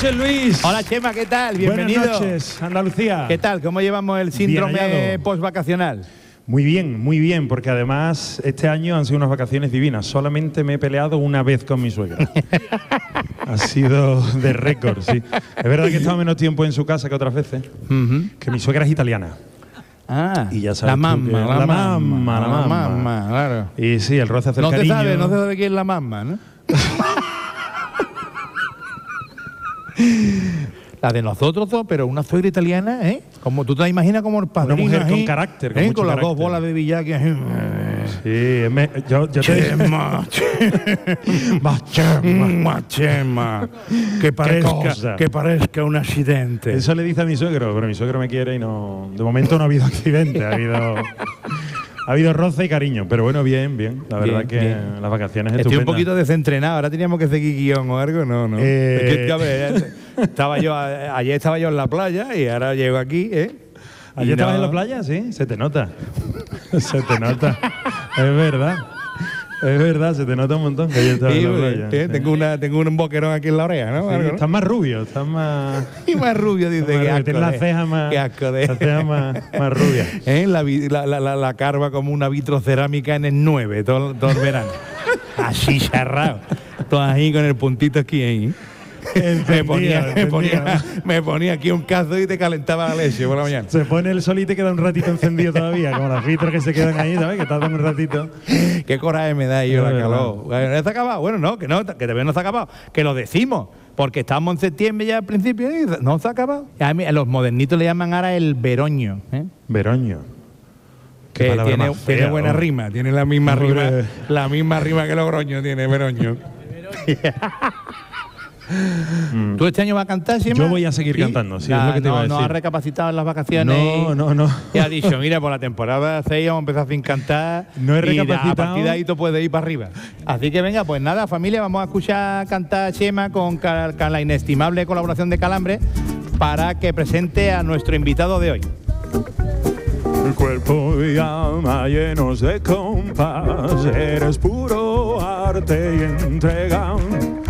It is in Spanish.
noches, Luis. Hola, Chema, ¿qué tal? Bienvenido. Buenas noches, Andalucía. ¿Qué tal? ¿Cómo llevamos el síndrome postvacacional? Muy bien, porque además este año han sido unas vacaciones divinas. Solamente me he peleado una vez con mi suegra. Ha sido de récord, sí. Es verdad que he estado menos tiempo en su casa que otras veces, que mi suegra es italiana. Ah, y ya sabes la mamma, claro. Y sí, el roce hace el cariño. No se sabe quién es la mamma, ¿no? La de nosotros dos, pero una suegra italiana, ¿eh? Como tú te imaginas como el padrino. Una mujer con ahí, carácter, con las dos bolas de billar que sí, yo te Chema, Chema, que parezca un accidente. Eso le dice a mi suegro, pero mi suegro me quiere y no. De momento no ha habido accidente, ha habido roce y cariño, pero bueno, bien. La verdad que las vacaciones estoy un poquito desentrenado, ahora teníamos que seguir guión o algo, no. Es que, a ver, ayer estaba yo en la playa y ahora llego aquí, ¿eh? ¿Ayer estabas en la playa? Sí, se te nota. Se te nota. Es verdad, se te nota un montón que ayer estabas en la playa. Tengo un boquerón aquí en la oreja, ¿no? Sí, estás más rubio, estás más... Y más rubio, dice, que asco. Tienes las cejas más... Las cejas más rubias. La carva como una vitrocerámica en el 9, todo el verano. Así cerrado. Todo ahí con el puntito aquí ahí. Me ponía aquí un cazo y te calentaba la leche por la mañana. Se pone el sol y te queda un ratito encendido todavía, como las vitras que se quedan ahí, ¿sabes? Que tardan un ratito. Qué coraje me da yo la calor. Bueno, ¿no está acabado? Bueno, no, que todavía no está acabado. Que lo decimos, porque estamos en septiembre ya al principio y no está acabado. A los modernitos le llaman ahora el veroño. Veroño. Que tiene buena rima, tiene la misma rima que Logroño tiene Veroño. ¿Tú este año vas a cantar, Chema? Yo voy a seguir cantando, sí, es lo que te iba a decir. ¿No has recapacitado en las vacaciones? No. Y has dicho, mira, por la temporada 6 vamos a empezar sin cantar. No he recapacitado. Y a partir de ahí tú puedes ir para arriba. Así que venga, pues nada, familia, vamos a escuchar cantar a Chema con la inestimable colaboración de Calambre para que presente a nuestro invitado de hoy. El cuerpo y alma llenos de compás, eres puro arte y entrega.